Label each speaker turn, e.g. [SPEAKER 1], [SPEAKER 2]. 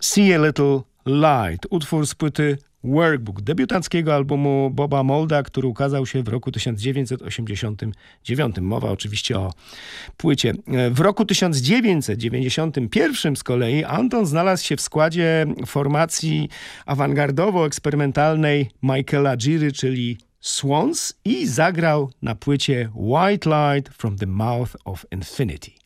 [SPEAKER 1] See a Little Light, utwór z płyty Workbook, debiutanckiego albumu Boba Moulda, który ukazał się w roku 1989. Mowa oczywiście o płycie. W roku 1991 z kolei Anton znalazł się w składzie formacji awangardowo-eksperymentalnej Michaela Giry, czyli Swans, i zagrał na płycie White Light from the Mouth of Infinity.